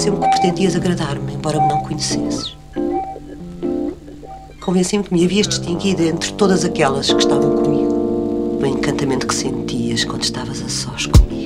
pareceu-me que pretendias agradar-me, embora me não conhecesses. Convenci-me que me havias distinguido entre todas aquelas que estavam comigo. O encantamento que sentias quando estavas a sós comigo.